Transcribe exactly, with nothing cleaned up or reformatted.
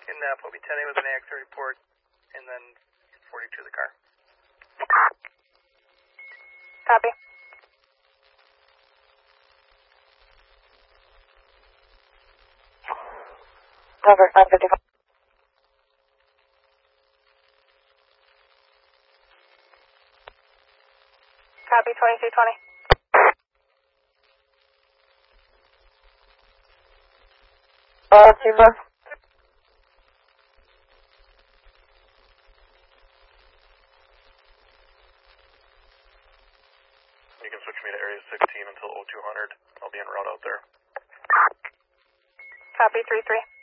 In uh, P O B ten A with an A X report, and then forty-two the car. Copy. Over five fifty-five. Copy, twenty-two twenty. Uh, super. You can switch me to area sixteen until oh two hundred. I'll be en route out there. Copy, three three.